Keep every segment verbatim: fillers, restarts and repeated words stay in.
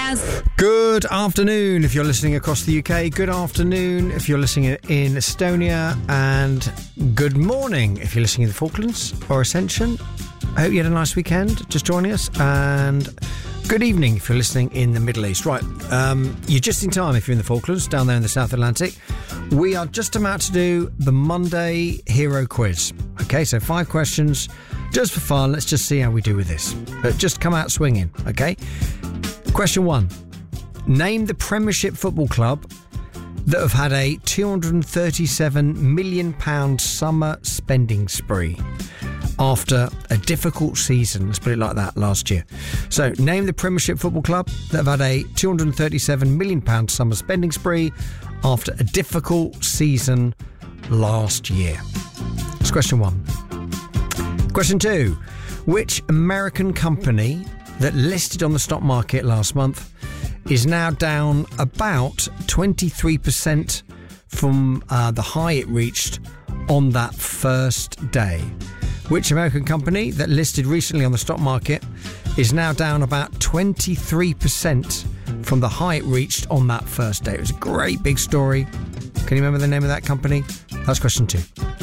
Gaz. Good afternoon if you're listening across the U K. Good afternoon if you're listening in Estonia. And good morning if you're listening in the Falklands or Ascension. I hope you had a nice weekend just joining us. And good evening if you're listening in the Middle East. Right, um, you're just in time if you're in the Falklands, down there in the South Atlantic. We are just about to do the Monday Hero Quiz. Okay, so five questions just for fun. Let's just see how we do with this. But just come out swinging, okay? Question one. Name the Premiership Football Club that have had a two hundred thirty-seven million pounds summer spending spree after a difficult season, let's put it like that, last year. So, name the Premiership Football Club that have had a two hundred thirty-seven million pounds summer spending spree after a difficult season last year. That's question one. Question two. Which American company that listed on the stock market last month is now down about twenty-three percent from uh, the high it reached on that first day? Which American company that listed recently on the stock market is now down about twenty-three percent from the high it reached on that first day? It was a great big story. Can you remember the name of that company? That's question two.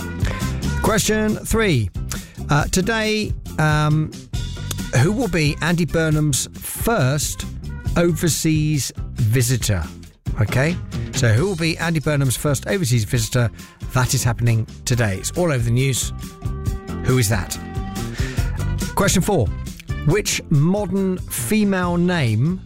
Question three. Uh, today, um, who will be Andy Burnham's first overseas visitor? Okay, so who will be Andy Burnham's first overseas visitor? That is happening today. It's all over the news. Who is that? Question four. Which modern female name,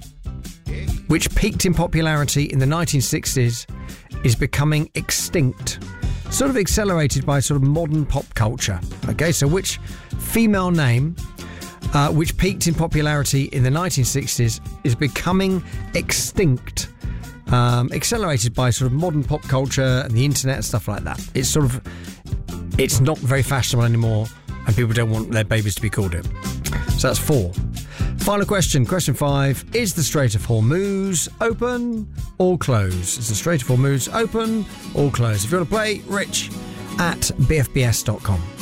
which peaked in popularity in the nineteen sixties, is becoming extinct? Sort of accelerated by sort of modern pop culture. Okay, so which female name, uh, which peaked in popularity in the nineteen sixties, is becoming extinct? Um, accelerated by sort of modern pop culture and the internet and stuff like that. It's sort of, it's not very fashionable anymore and people don't want their babies to be called it. So that's four. Final question, question five. Is the Strait of Hormuz open or closed? Is the Strait of Hormuz open or closed? If you want to play, Rich at b f b s dot com.